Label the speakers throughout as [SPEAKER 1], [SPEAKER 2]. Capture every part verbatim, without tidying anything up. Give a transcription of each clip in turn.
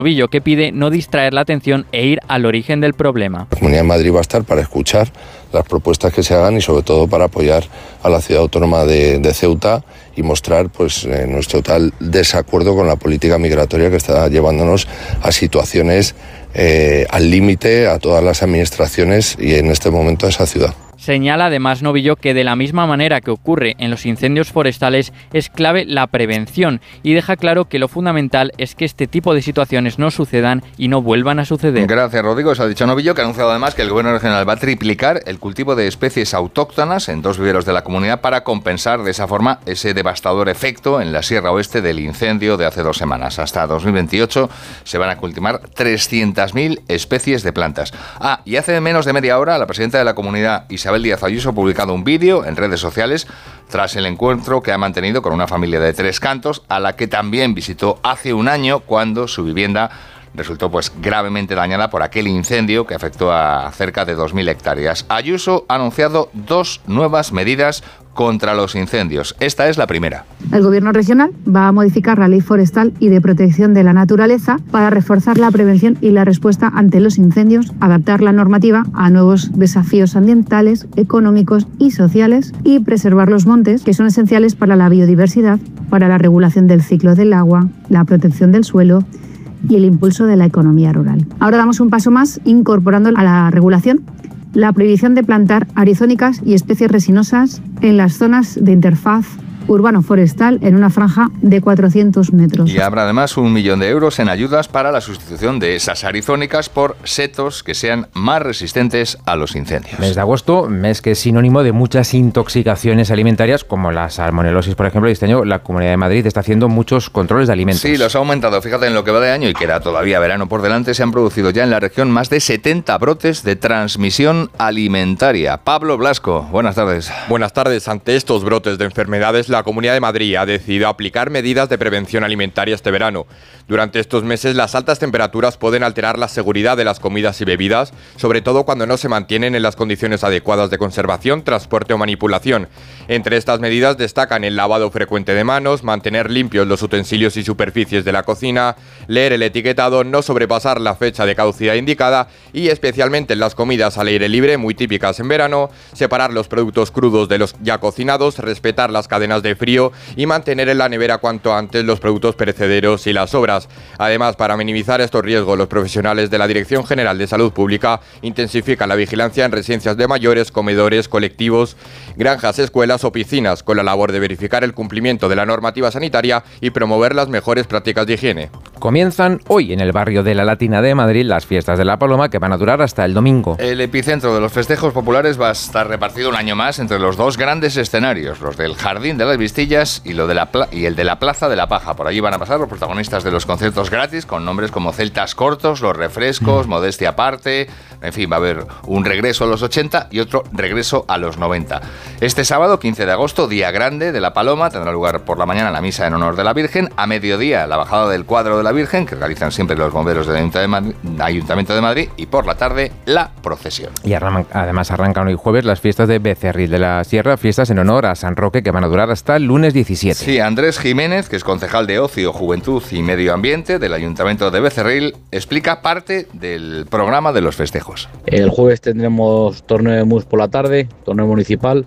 [SPEAKER 1] Novillo, que pide no distraer la atención e ir al origen del problema.
[SPEAKER 2] La Comunidad de Madrid va a estar para escuchar las propuestas que se hagan y sobre todo para apoyar a la ciudad autónoma de, de Ceuta y mostrar pues eh, nuestro total desacuerdo con la política migratoria que está llevándonos a situaciones eh, al límite a todas las administraciones y en este momento a esa ciudad.
[SPEAKER 1] Señala además Novillo que de la misma manera que ocurre en los incendios forestales es clave la prevención y deja claro que lo fundamental es que este tipo de situaciones no sucedan y no vuelvan a suceder.
[SPEAKER 3] Gracias, Rodrigo. Eso ha dicho Novillo, que ha anunciado además que el Gobierno regional va a triplicar el cultivo de especies autóctonas en dos viveros de la comunidad para compensar de esa forma ese devastador efecto en la Sierra Oeste del incendio de hace dos semanas. Hasta dos mil veintiocho se van a cultivar trescientas mil especies de plantas. Ah, y hace menos de media hora la presidenta de la comunidad, Isabel Isabel Díaz Ayuso, ha publicado un vídeo en redes sociales tras el encuentro que ha mantenido con una familia de Tres Cantos, a la que también visitó hace un año cuando su vivienda resultó pues gravemente dañada por aquel incendio que afectó a cerca de dos mil hectáreas. Ayuso ha anunciado dos nuevas medidas contra los incendios. Esta es la primera.
[SPEAKER 4] El Gobierno regional va a modificar la Ley Forestal y de Protección de la Naturaleza para reforzar la prevención y la respuesta ante los incendios, adaptar la normativa a nuevos desafíos ambientales, económicos y sociales y preservar los montes, que son esenciales para la biodiversidad, para la regulación del ciclo del agua, la protección del suelo y el impulso de la economía rural. Ahora damos un paso más incorporando a la regulación la prohibición de plantar arizónicas y especies resinosas en las zonas de interfaz urbano-forestal en una franja de cuatrocientos metros.
[SPEAKER 3] Y habrá además un millón de euros en ayudas para la sustitución de esas arizónicas por setos que sean más resistentes a los incendios.
[SPEAKER 5] Mes de agosto, mes que es sinónimo de muchas intoxicaciones alimentarias, como la salmonelosis, por ejemplo, y este año la Comunidad de Madrid está haciendo muchos controles de alimentos.
[SPEAKER 3] Sí, los ha aumentado. Fíjate, en lo que va de año y queda todavía verano por delante, se han producido ya en la región más de setenta brotes de transmisión alimentaria. Pablo Blasco, buenas tardes.
[SPEAKER 6] Buenas tardes. Ante estos brotes de enfermedades, la Comunidad de Madrid ha decidido aplicar medidas de prevención alimentaria este verano. Durante estos meses, las altas temperaturas pueden alterar la seguridad de las comidas y bebidas, sobre todo cuando no se mantienen en las condiciones adecuadas de conservación, transporte o manipulación. Entre estas medidas destacan el lavado frecuente de manos, mantener limpios los utensilios y superficies de la cocina, leer el etiquetado, no sobrepasar la fecha de caducidad indicada y, especialmente en las comidas al aire libre, muy típicas en verano, separar los productos crudos de los ya cocinados, respetar las cadenas de frío y mantener en la nevera cuanto antes los productos perecederos y las sobras. Además, para minimizar estos riesgos, los profesionales de la Dirección General de Salud Pública intensifican la vigilancia en residencias de mayores, comedores, colectivos, granjas, escuelas o piscinas, con la labor de verificar el cumplimiento de la normativa sanitaria y promover las mejores prácticas de higiene.
[SPEAKER 5] Comienzan hoy en el barrio de la Latina de Madrid las fiestas de la Paloma, que van a durar hasta el domingo.
[SPEAKER 3] El epicentro de los festejos populares va a estar repartido un año más entre los dos grandes escenarios, los del Jardín de las Vistillas y, lo de la pla- y el de la Plaza de la Paja. Por allí van a pasar los protagonistas de los conciertos gratis, con nombres como Celtas Cortos, Los Refrescos, Modestia Aparte. En fin, va a haber un regreso a los ochenta y otro regreso a los noventa. Este sábado, quince de agosto, día grande de la Paloma, tendrá lugar por la mañana la misa en honor de la Virgen. A mediodía, la bajada del cuadro de la Virgen, que realizan siempre los bomberos del Ayuntamiento de Madrid, y por la tarde, la procesión.
[SPEAKER 5] Y arran- además arrancan hoy jueves las fiestas de Becerril de la Sierra, fiestas en honor a San Roque, que van a durar hasta el lunes diecisiete.
[SPEAKER 3] Sí, Andrés Jiménez, que es concejal de Ocio, Juventud y Medio Ambiente del Ayuntamiento de Becerril, explica parte del programa de los festejos.
[SPEAKER 7] El jueves tendremos torneo de mus por la tarde, torneo municipal.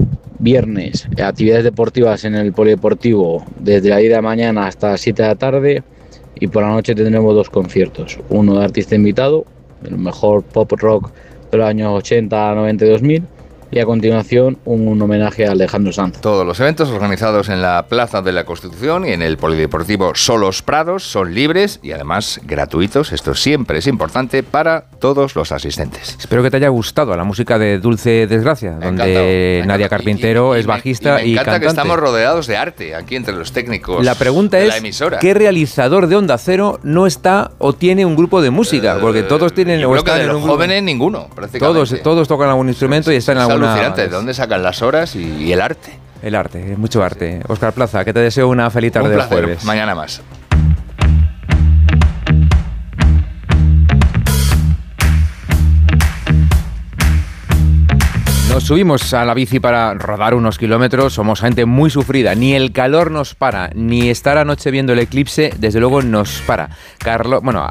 [SPEAKER 7] Viernes, actividades deportivas en el polideportivo desde la ida de mañana hasta las siete de la tarde. Y por la noche tendremos dos conciertos. Uno de artista invitado, el mejor pop rock de los años ochenta, noventa y dos mil. Y a continuación, un homenaje a Alejandro Sanz.
[SPEAKER 3] Todos los eventos organizados en la Plaza de la Constitución y en el Polideportivo Solos Prados son libres y además gratuitos. Esto siempre es importante para todos los asistentes.
[SPEAKER 5] Espero que te haya gustado la música de Dulce Desgracia,
[SPEAKER 3] Me
[SPEAKER 5] donde
[SPEAKER 3] encanta, me
[SPEAKER 5] Nadia
[SPEAKER 3] encanta.
[SPEAKER 5] Carpintero
[SPEAKER 3] Y- y-
[SPEAKER 5] es
[SPEAKER 3] y me-
[SPEAKER 5] bajista
[SPEAKER 3] y,
[SPEAKER 5] y,
[SPEAKER 3] me encanta
[SPEAKER 5] cantante.
[SPEAKER 3] que estamos rodeados de arte aquí entre los técnicos.
[SPEAKER 5] La pregunta
[SPEAKER 3] de
[SPEAKER 5] es,
[SPEAKER 3] la emisora.
[SPEAKER 5] ¿qué realizador de Onda Cero no está o tiene un grupo de música? Porque todos tienen...
[SPEAKER 3] Yo
[SPEAKER 5] o
[SPEAKER 3] creo que
[SPEAKER 5] están
[SPEAKER 3] de
[SPEAKER 5] en
[SPEAKER 3] los
[SPEAKER 5] un grupo.
[SPEAKER 3] jóvenes ninguno, prácticamente.
[SPEAKER 5] Todos, todos tocan algún instrumento y están en
[SPEAKER 3] Es
[SPEAKER 5] alguna...
[SPEAKER 3] alucinante. ¿De dónde sacan las horas y, y el arte?
[SPEAKER 5] El arte, mucho arte. Óscar Plaza, que te deseo una feliz tarde
[SPEAKER 3] Un
[SPEAKER 5] de
[SPEAKER 3] placer.
[SPEAKER 5] jueves.
[SPEAKER 3] Mañana más.
[SPEAKER 5] No nos subimos a la bici para rodar unos kilómetros, somos gente muy sufrida. Ni el calor nos para, ni estar anoche viendo el eclipse, desde luego nos para. Carlos, bueno,